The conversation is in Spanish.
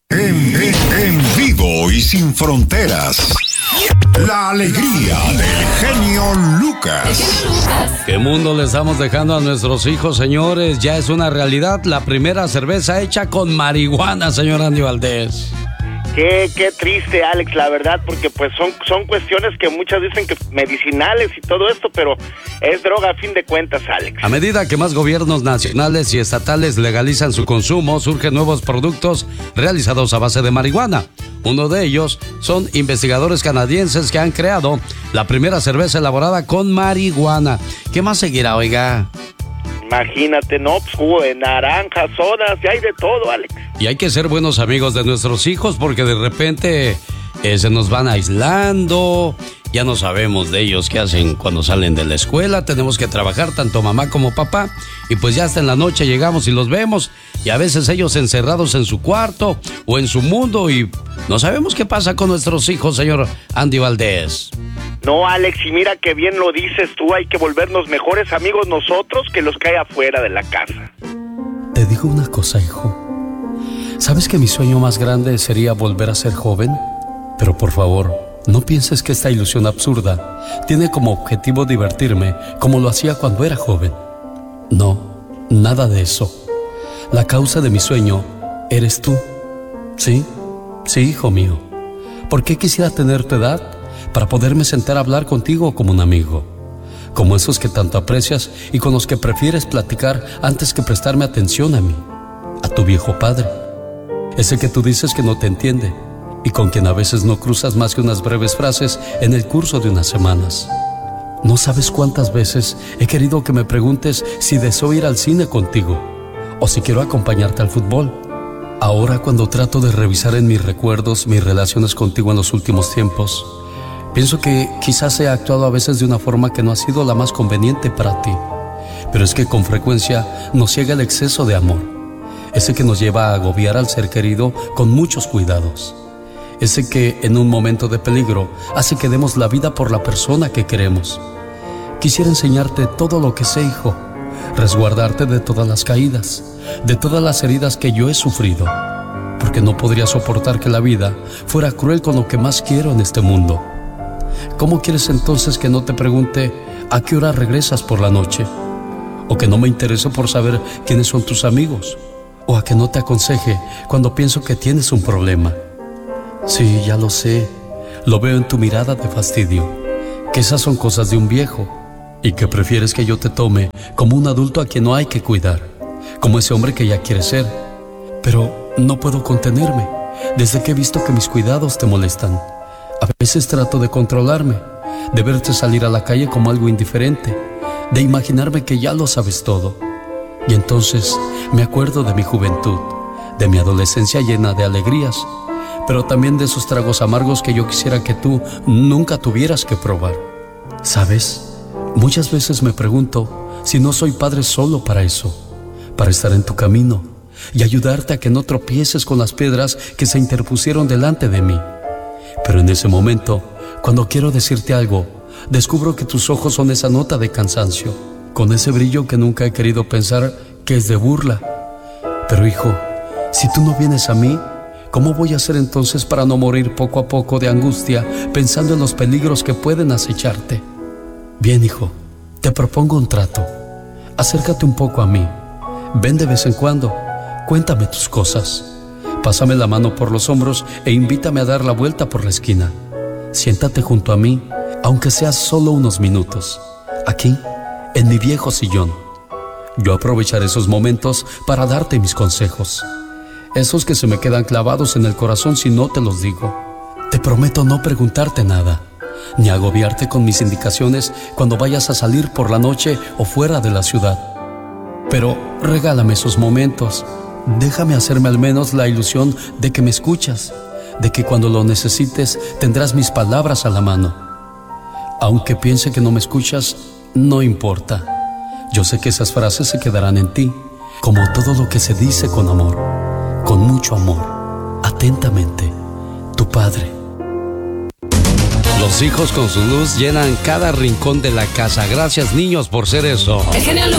En vivo y sin fronteras. La alegría del genio Lucas. ¿Qué mundo le estamos dejando a nuestros hijos, señores? Ya es una realidad la primera cerveza hecha con marihuana, señor Andy Valdés. Qué triste, Alex, la verdad, porque pues son cuestiones que muchas dicen que medicinales y todo esto, pero es droga a fin de cuentas, Alex. A medida que más gobiernos nacionales y estatales legalizan su consumo, surgen nuevos productos realizados a base de marihuana. Uno de ellos son investigadores canadienses que han creado la primera cerveza elaborada con marihuana. ¿Qué más seguirá, oiga? Imagínate, ¿no? Pues jugo de naranja, sodas, y hay de todo, Alex. Y hay que ser buenos amigos de nuestros hijos porque de repente se nos van aislando, ya no sabemos de ellos qué hacen cuando salen de la escuela, tenemos que trabajar tanto mamá como papá y pues ya hasta en la noche llegamos y los vemos y a veces ellos encerrados en su cuarto o en su mundo y no sabemos qué pasa con nuestros hijos, señor Andy Valdés. No, Alex, y mira que bien lo dices tú, hay que volvernos mejores amigos nosotros que los que hay afuera de la casa. Te digo una cosa, hijo. ¿Sabes que mi sueño más grande sería volver a ser joven? Pero por favor, no pienses que esta ilusión absurda tiene como objetivo divertirme como lo hacía cuando era joven. No, nada de eso. La causa de mi sueño eres tú. Sí, hijo mío. ¿Por qué quisiera tener tu edad? Para poderme sentar a hablar contigo como un amigo. Como esos que tanto aprecias y con los que prefieres platicar antes que prestarme atención a mí. A tu viejo padre. Ese que tú dices que no te entiende y con quien a veces no cruzas más que unas breves frases en el curso de unas semanas. No sabes cuántas veces he querido que me preguntes si deseo ir al cine contigo o si quiero acompañarte al fútbol. Ahora, cuando trato de revisar en mis recuerdos mis relaciones contigo en los últimos tiempos, pienso que quizás he actuado a veces de una forma que no ha sido la más conveniente para ti. Pero es que con frecuencia nos ciega el exceso de amor. Ese que nos lleva a agobiar al ser querido con muchos cuidados. Ese que en un momento de peligro hace que demos la vida por la persona que queremos. Quisiera enseñarte todo lo que sé, hijo. Resguardarte de todas las caídas, de todas las heridas que yo he sufrido. Porque no podría soportar que la vida fuera cruel con lo que más quiero en este mundo. ¿Cómo quieres entonces que no te pregunte a qué hora regresas por la noche? ¿O que no me interese por saber quiénes son tus amigos? ¿O a que no te aconseje cuando pienso que tienes un problema? Sí, ya lo sé. Lo veo en tu mirada de fastidio. Que esas son cosas de un viejo. Y que prefieres que yo te tome como un adulto a quien no hay que cuidar. Como ese hombre que ya quiere ser. Pero no puedo contenerme. Desde que he visto que mis cuidados te molestan. A veces trato de controlarme. De verte salir a la calle como algo indiferente. De imaginarme que ya lo sabes todo. Y entonces me acuerdo de mi juventud, de mi adolescencia llena de alegrías, pero también de esos tragos amargos que yo quisiera que tú nunca tuvieras que probar. ¿Sabes? Muchas veces me pregunto si no soy padre solo para eso, para estar en tu camino y ayudarte a que no tropieces con las piedras que se interpusieron delante de mí. Pero en ese momento, cuando quiero decirte algo, descubro que tus ojos son esa nota de cansancio, con ese brillo que nunca he querido pensar que es de burla. Pero hijo, si tú no vienes a mí, ¿cómo voy a hacer entonces para no morir poco a poco de angustia pensando en los peligros que pueden acecharte? Bien, hijo, te propongo un trato. Acércate un poco a mí. Ven de vez en cuando. Cuéntame tus cosas. Pásame la mano por los hombros e invítame a dar la vuelta por la esquina. Siéntate junto a mí, aunque sea solo unos minutos. Aquí, en mi viejo sillón. Yo aprovecharé esos momentos para darte mis consejos. Esos que se me quedan clavados en el corazón si no te los digo. Te prometo no preguntarte nada, ni agobiarte con mis indicaciones cuando vayas a salir por la noche o fuera de la ciudad. Pero regálame esos momentos. Déjame hacerme al menos la ilusión de que me escuchas, de que cuando lo necesites tendrás mis palabras a la mano. Aunque piense que no me escuchas, no importa. Yo sé que esas frases se quedarán en ti, como todo lo que se dice con amor, con mucho amor. Atentamente, tu padre. Los hijos con su luz llenan cada rincón de la casa. Gracias, niños, por ser eso.